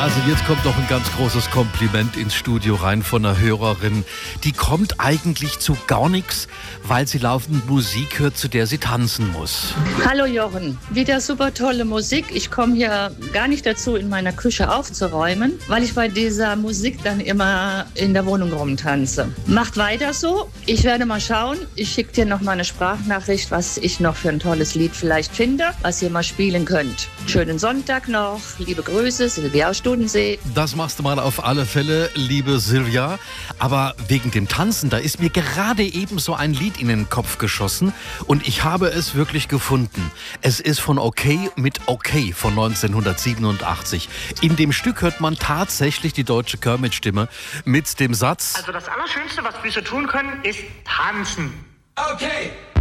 Also jetzt kommt noch ein ganz großes Kompliment ins Studio rein von einer Hörerin. Die kommt eigentlich zu gar nichts, weil sie laufend Musik hört, zu der sie tanzen muss. Hallo Jochen, wieder super tolle Musik. Ich komme hier gar nicht dazu, in meiner Küche aufzuräumen, weil ich bei dieser Musik dann immer in der Wohnung rumtanze. Macht weiter so. Ich werde mal schauen. Ich schicke dir noch mal eine Sprachnachricht, was ich noch für ein tolles Lied vielleicht finde, was ihr mal spielen könnt. Schönen Sonntag noch. Liebe Grüße, Silvia aus Studensee. Das machst du mal auf alle Fälle, liebe Silvia. Aber wegen dem Tanzen, da ist mir gerade eben so ein Lied in den Kopf geschossen und ich habe es wirklich gefunden. Es ist von Okay mit Okay von 1987. In dem Stück hört man tatsächlich die deutsche Kermit-Stimme mit dem Satz: Also das Allerschönste, was Füße tun können, ist tanzen. Okay.